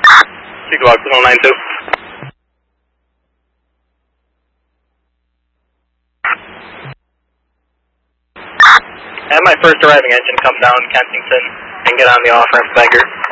Seagull 1092. Have my first arriving engine come down Kensington and get on the off-ramp Beggar.